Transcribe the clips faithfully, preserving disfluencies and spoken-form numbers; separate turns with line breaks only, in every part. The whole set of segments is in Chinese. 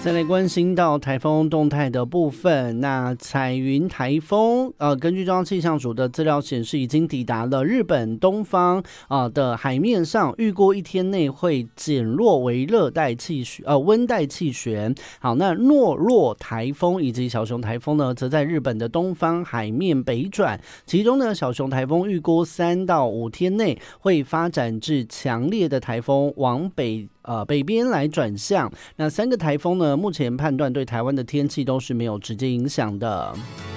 再来关心到台风动态的部分，那彩云台风，呃，根据中央气象署的资料显示，已经抵达了日本东方啊、呃、的海面上，预估一天内会减弱为热带气旋，呃，温带气旋。好，那诺若台风以及小熊台风呢，则在日本的东方海面北转，其中呢，小熊台风预估三到五天内会发展至强烈的台风，往北。呃，北边来转向，那三个台风呢，目前判断对台湾的天气都是没有直接影响的。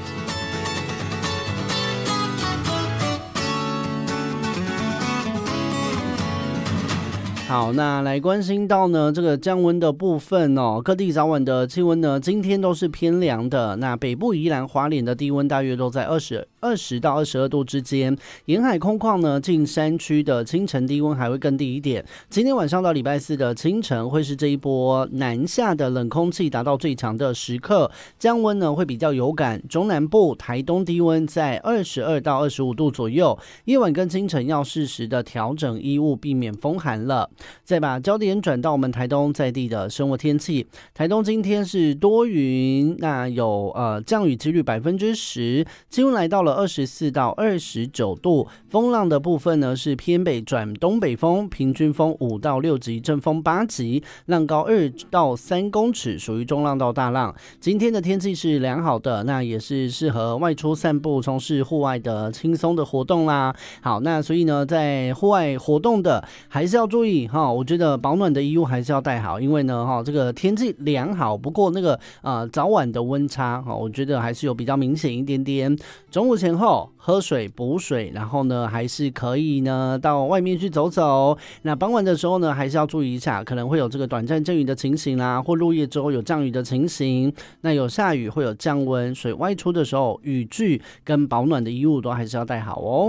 好，那来关心到呢这个降温的部分哦，各地早晚的气温呢，今天都是偏凉的。那北部宜兰花莲的低温大约都在二十二十到二十二度之间，沿海空旷呢，近山区的清晨低温还会更低一点。今天晚上到礼拜四的清晨，会是这一波南下的冷空气达到最强的时刻，降温呢会比较有感。中南部、台东低温在二十二到二十五度左右，夜晚跟清晨要适时的调整衣物，避免风寒了。再把焦点转到我们台东在地的生活天气，台东今天是多云，那有呃降雨几率百分之十，气温来到了二十四到二十九度，风浪的部分呢是偏北转东北风，平均风五到六级，阵风八级，浪高二到三公尺，属于中浪到大浪。今天的天气是良好的，那也是适合外出散步，从事户外的轻松的活动啦。好，那所以呢，在户外活动的还是要注意。我觉得保暖的衣物还是要带好，因为呢，这个天气良好，不过那个呃早晚的温差，我觉得还是有比较明显一点点。中午前后喝水补水，然后呢还是可以呢到外面去走走。那傍晚的时候呢，还是要注意一下，可能会有这个短暂阵雨的情形啦，或入夜之后有降雨的情形。那有下雨会有降温，所以外出的时候雨具跟保暖的衣物都还是要带好哦。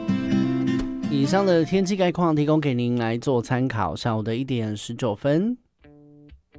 以上的天气概况提供给您来做参考，下午的一点十九分。